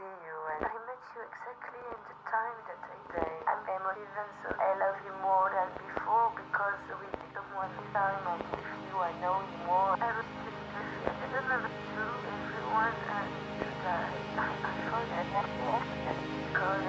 see you, and I met you exactly in the time that I say I'm emotive, and so I love you more than before because with someone time and with you I know you more. Everything I don't know the truth, everyone and to die. I forget that because